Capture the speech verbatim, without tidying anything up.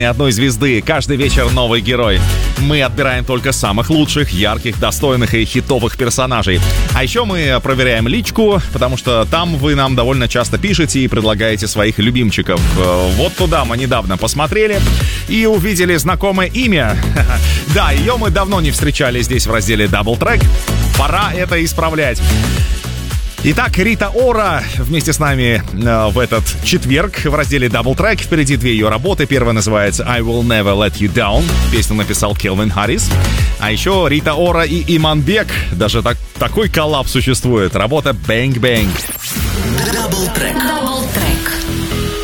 одной звезды. Каждый вечер новый герой. Мы отбираем только самых лучших, ярких, достойных и хитовых персонажей. А еще мы проверяем личку, потому что там вы нам довольно часто пишете и предлагаете своих любимчиков. Вот туда мы недавно посмотрели и увидели знакомое имя. Да, ее мы давно не встречали здесь в разделе Double Track. Пора это исправлять. Итак, Рита Ора вместе с нами э, в этот четверг в разделе Double Track. Впереди две ее работы. Первая называется I Will Never Let You Down. Песню написал Келвин Харрис. А еще Рита Ора и Иманбек. Даже так, такой коллаб существует. Работа Bang Bang. Double Track.